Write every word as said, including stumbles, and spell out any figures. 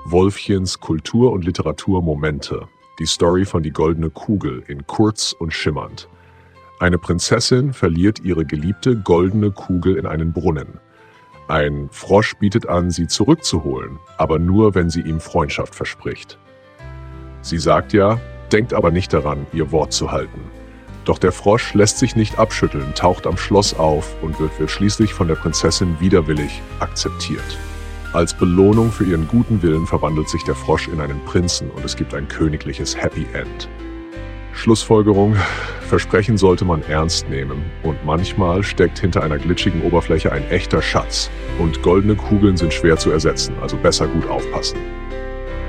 Wolfchens Kultur- und Literaturmomente. Die Story von Die goldene Kugel in kurz und schimmernd. Eine Prinzessin verliert ihre geliebte goldene Kugel in einen Brunnen. Ein Frosch bietet an, sie zurückzuholen, aber nur, wenn sie ihm Freundschaft verspricht. Sie sagt ja, denkt aber nicht daran, ihr Wort zu halten. Doch der Frosch lässt sich nicht abschütteln, taucht am Schloss auf und wird, wird schließlich von der Prinzessin widerwillig akzeptiert. Als Belohnung für ihren guten Willen verwandelt sich der Frosch in einen Prinzen und es gibt ein königliches Happy End. Schlussfolgerung: Versprechen sollte man ernst nehmen und manchmal steckt hinter einer glitschigen Oberfläche ein echter Schatz und goldene Kugeln sind schwer zu ersetzen, also besser gut aufpassen.